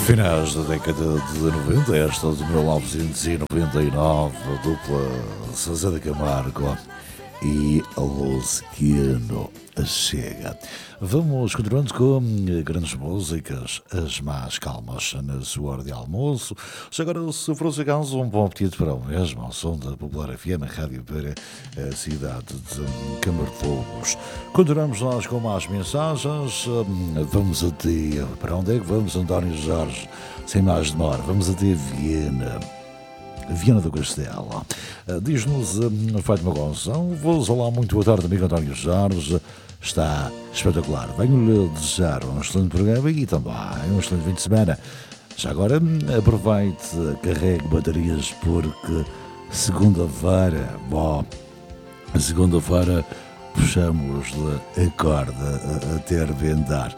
Finais da década de 90, esta de 1999, a dupla Zezé de Camargo e a Luciano chega. Vamos continuando com grandes músicas, as mais calmas na sua hora de almoço. Já agora, se for o seu caso, um bom apetite para o mesmo, ao som da Popular FM, rádio para a cidade de Camargos. Continuamos nós com mais mensagens. Vamos até... Para onde é que vamos, António Jorge? Sem mais demora, vamos até Viena do Castelo. Diz-nos Fátima Gonçalves: olá, muito boa tarde, amigo António Jorge. Está espetacular. Venho-lhe desejar um excelente programa e também um excelente fim de semana. Já agora, aproveite, carregue baterias, porque segunda-feira puxamos-lhe a corda até arrebentar.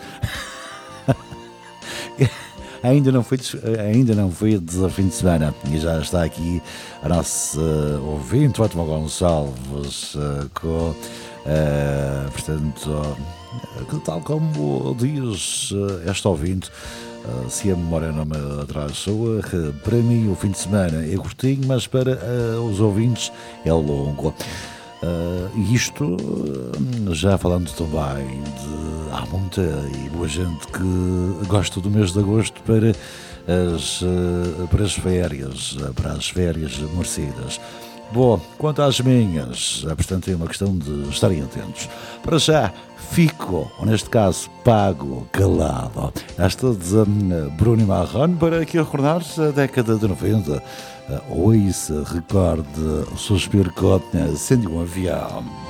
Ainda não foi de fim de semana e já está aqui a nossa ouvinte, Fátima Gonçalves, com, portanto, tal como diz esta ouvinte, se a memória não me atrasou, para mim o fim de semana é curtinho, mas para os ouvintes é longo. E isto já falando também de há muita e boa gente que gosta do mês de agosto para as férias merecidas. Bom, quanto às minhas, portanto é uma questão de estarem atentos. Para já fico, ou neste caso pago, calado. Esta de Bruno Marrone, para aqui recordar a década de 90. Ouça, recorde, suspiro que acende um avião.